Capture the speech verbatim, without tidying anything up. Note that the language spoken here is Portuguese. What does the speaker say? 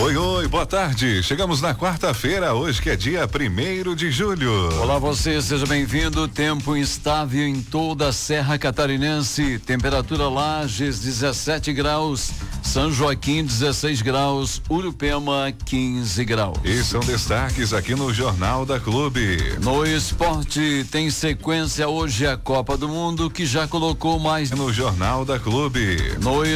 Oi, oi, boa tarde. Chegamos na quarta-feira, hoje que é dia primeiro de julho. Olá você, seja bem-vindo. Tempo instável em toda a Serra Catarinense. Temperatura Lages dezessete graus, São Joaquim dezesseis graus, Urupema quinze graus. E são destaques aqui no Jornal da Clube. No esporte tem sequência hoje a Copa do Mundo que já colocou mais no Jornal da Clube. No